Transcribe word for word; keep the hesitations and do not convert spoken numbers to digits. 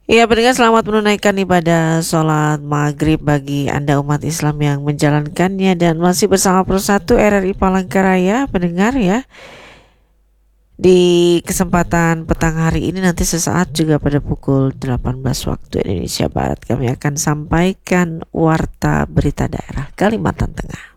Ya, pendengar, selamat menunaikan ibadah sholat maghrib bagi Anda umat Islam yang menjalankannya. Dan masih bersama Persatu R R I Palangkaraya, pendengar ya. Di kesempatan petang hari ini nanti sesaat juga pada pukul delapan belas waktu Indonesia Barat kami akan sampaikan warta berita daerah Kalimantan Tengah.